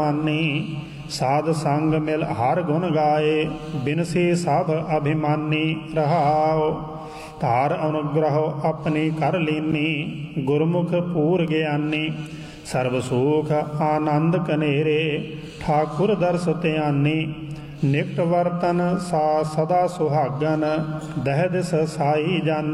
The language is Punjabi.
ਮਾਨੀ। ਸਾਧ ਸੰਗ ਮਿਲ ਹਰ ਗੁਣ ਗਾਏ, ਬਿਨਸੀ ਸਭ ਅਭਿਮਾਨੀ। ਰਹਾਉ ਧਾਰ ਅਨੁਗ੍ਰਹ ਆਪਣੀ ਕਰ ਲੀਨੀ, ਗੁਰਮੁਖ ਪੂਰ ਗਿਆਨੀ। ਸਰਬ ਸੁਖ ਆਨੰਦ ਕਨੇਰੇ, ਠਾਕੁਰ ਦਰਸ ਧਿਆਨੀ। ਨਿਕਟ ਵਰਤਨ ਸਾ ਸਦਾ ਸੁਹਾਗਨ, ਦਹਿ ਦਿਸ ਸਾਈ ਜਾਨੀ।